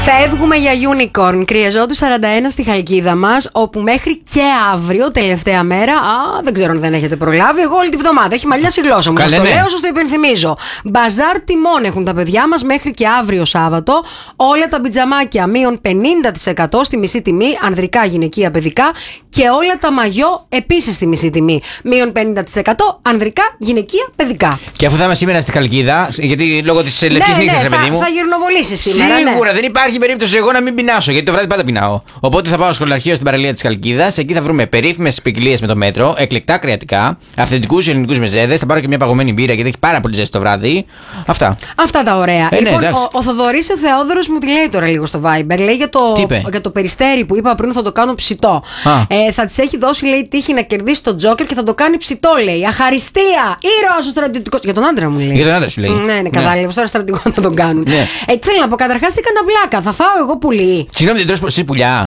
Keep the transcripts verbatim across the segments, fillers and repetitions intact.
Φεύγουμε για Unicorn. Κρυεζόντου σαράντα ένα στη Χαλκίδα μας, όπου μέχρι και αύριο, τελευταία μέρα, α, δεν ξέρω αν δεν έχετε προλάβει, εγώ όλη τη βδομάδα. Έχει μαλλιάσει η γλώσσα μου. Σας το λέω, σας το υπενθυμίζω. Μπαζάρ τιμών έχουν τα παιδιά μας μέχρι και αύριο Σάββατο. Όλα τα πιτζαμάκια μείον πενήντα τοις εκατό στη μισή τιμή, ανδρικά, γυναικεία, παιδικά. Και όλα τα μαγιό επίσης στη μισή τιμή. Μείον πενήντα τοις εκατό ανδρικά, γυναικεία, παιδικά. Και αφού θα είμαστε σήμερα στη Χαλκίδα, γιατί λόγω της λευκής ναι, νύχτας, ναι, παιδί μου. Θα, θα γυρνοβολήσει σήμερα. Σίγουρα, ναι. δεν υπάρχει περίπτωση εγώ να μην πεινάσω, γιατί το βράδυ πάντα πεινάω. Οπότε θα πάω στο σχολαρχείο στην παραλία της Χαλκίδας. Εκεί θα βρούμε περίφημες ποικιλίες με το μέτρο, εκλεκτά κρεατικά, αυθεντικούς ελληνικούς μεζέδες. Θα πάρω και μια παγωμένη μπύρα, γιατί έχει πάρα πολύ ζέστη το βράδυ. Αυτά. Αυτά τα ωραία. Ε, λοιπόν, ναι, ο, ο Θοδωρής ο Θεόδωρος μου τη λέει τώρα λίγο στο Viber. Λέει για το, για το περιστέρι που είπα πριν θα το κάνω ψητό. Ε, θα της έχει δώσει, λέει, τύχη να κερδίσει τον Τζόκερ και θα το κάνει ψητό, λέει. Αχαριστία! Ήρωας ο στρατιωτικός. Για τον άντρα μου λέει. Για τον άντρα σου λέει. Ναι, ναι, κατάλαβα. Τώρα στρατιωτικό να τον κάνουν. Ναι. Ε, θέλω να πω, καταρχάς έκανα βλάκα. Θα φάω εγώ πουλί. Συγγνώμη, δεν τρως εσύ πουλιά.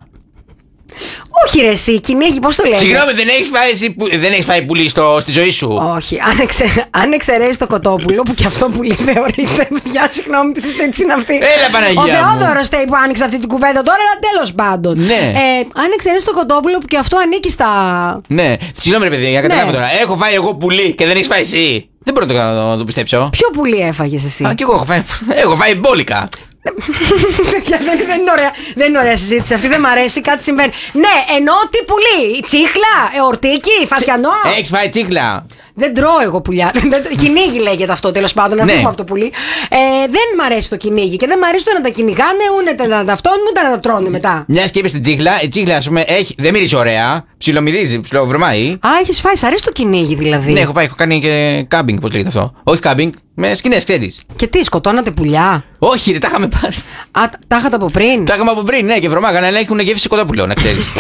Όχι, ρε, εσύ, κυνήγι, πώς το λέει. Συγγνώμη, δεν έχεις φάει, εσύ, δεν έχεις φάει πουλί στο, στη ζωή σου. Όχι, αν, εξε, αν εξαιρέσει το κοτόπουλο, που και αυτό πουλί θεωρείται. Παιδιά, συγγνώμη, τι συζήτηση είναι αυτή. Έλα, Παναγία. Ο Θεόδωρος στέει που άνοιξε αυτή την κουβέντα τώρα, αλλά τέλος πάντων. Ναι. Ε, αν εξαιρέσει το κοτόπουλο, που και αυτό ανήκει στα. Ναι, συγγνώμη, ρε παιδί, για καταλάβω Ναι. τώρα. Έχω φάει εγώ πουλί και δεν έχεις φάει εσύ. Δεν μπορώ να το, να το πιστέψω. Ποιο πουλί έφαγες εσύ. Α, και εγώ έχω φάει. Έχω φάει μπόλικα. δεν, δεν, είναι ωραία, δεν είναι ωραία συζήτηση αυτή, δεν μ' αρέσει, κάτι συμβαίνει. Ναι, εννοώ τι πουλί, τσίχλα, εορτίκι, φασιανό. Έχεις φάει τσίχλα. Δεν τρώω εγώ πουλιά. Κυνήγι λέγεται αυτό, τέλος πάντων, να Ναι. φύγουμε από το πουλί. Ε, δεν μ' αρέσει το κυνήγι και δεν μ' αρέσει το να τα κυνηγάνε, ούτε να τα αυτόν, ούτε να τα τρώνε μετά. Μια και είπες την τσίχλα, η τσίχλα, ας πούμε, έχει, δεν μυρίζει ωραία. Ψιλομυρίζει, ψιλοβρωμάει. Α, έχεις φάει, σ' αρέσει το κυνήγι δηλαδή. Ναι, έχω πάει, έχω κάνει και κάμπινγκ, πώς λέγεται αυτό. Όχι κάμπινγκ, με σκηνές, ξέρεις. Και τι, σκοτώνατε πουλιά. Όχι, ρε, τα είχαμε πάρει. Α, τα είχατε από πριν. Τα είχαμε από πριν, ναι, και βρωμάγανε, αλλά έχουν γεύση κοτόπουλο, να ξέρεις.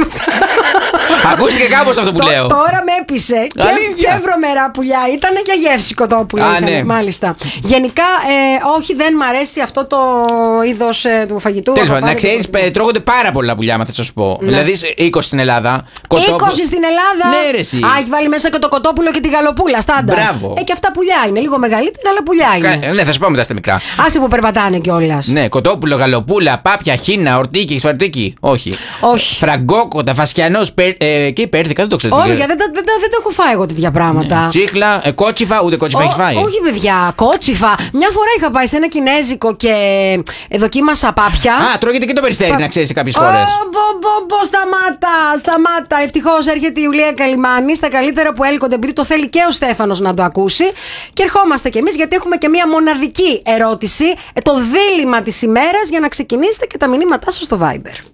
Ακούστηκε κάπως αυτό που Το- λέω. Τώρα με έπεισε. Και, Αλήθεια. και βρωμερά πουλιά. Ήταν και γεύση κοτόπουλο. Α, ήταν, ναι. Μάλιστα. Γενικά, ε, όχι, δεν μ' αρέσει αυτό το είδος ε, του φαγητού. Τέλος Θα πάντων, να πάρει ξέρεις, το- τρώγονται πάρα πολλά πουλιά, μα θες να σου πω. Δηλαδή, είκοσι στην Ελλάδα. κοτόπουλο- είκοσι στην Ελλάδα. Ναι, ρε, εσύ. Α, έχει βάλει μέσα και το κοτόπουλο και τη γαλοπούλα. Στάνταρ. Μπράβο. Ε, και αυτά πουλιά είναι. Λίγο μεγαλύτερα, αλλά πουλιά είναι. Κα- Ναι, θα σου πω μετά στα μικρά. Άσε που περπατάνε κιόλα. Ναι, κοτόπουλο, γαλοπούλα, πάπια, χίνα, ορτίκι, σφαρτίκι. Όχι. Όχι. Φραγκόκοτα, φασιανό, ε, και υπέρθηκα, δεν το ξέρω. Όχι, δεν, τα- δεν, τα- δεν τα έχω φάει εγώ τέτοια πράγματα. Τσίχλα, ε, κότσιφα, ούτε κότσιφα Ω, έχει φάει. όχι, παιδιά, κότσιφα. Μια φορά είχα πάει σε ένα κινέζικο και ε, δοκίμασα πάπια. Α, τρώγεται και το περιστέρι, Πα- να ξέρει σε κάποιε Ω, φορέ. μπο, μπο, μπο, σταμάτα, σταμάτα. Ευτυχώς έρχεται η Ιουλία Καλιμάνη στα καλύτερα που έλκονται, επειδή το θέλει και ο Στέφανος να το ακούσει. Και ερχόμαστε κι εμείς, γιατί έχουμε και μία μοναδική ερώτηση, ε, το δίλημμα της ημέρας, για να ξεκινήσετε και τα μηνύματά σας στο Viber.